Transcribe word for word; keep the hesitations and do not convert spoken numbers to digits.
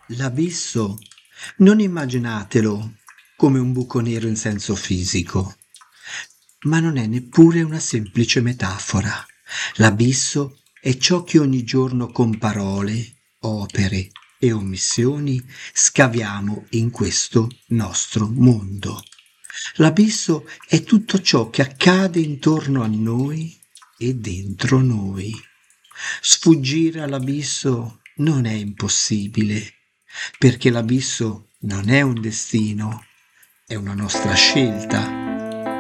L'abisso non immaginatelo come un buco nero in senso fisico, ma non è neppure una semplice metafora. L'abisso è ciò che ogni giorno con parole, opere e omissioni scaviamo in questo nostro mondo. L'abisso è tutto ciò che accade intorno a noi e dentro noi. Sfuggire all'abisso non è impossibile, perché l'abisso non è un destino, è una nostra scelta